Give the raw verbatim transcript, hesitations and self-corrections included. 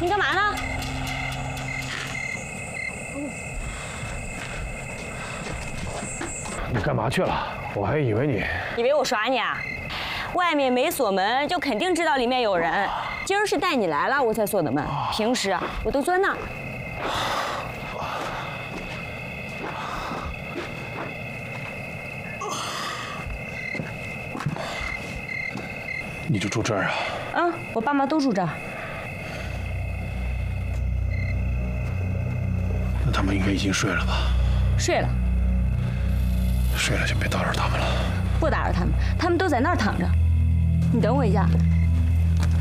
你干嘛呢？ 你干嘛去了？我还以为你…… 以为我耍你啊？外面没锁门，就肯定知道里面有人。今儿是带你来了，我才锁的门。平时啊，我都钻那儿。 你就住这儿啊？ 嗯，我爸妈都住这儿。 那他们应该已经睡了吧？ 睡了。 睡了就别打扰他们了。 不打扰他们，他们都在那儿躺着。你等我一下。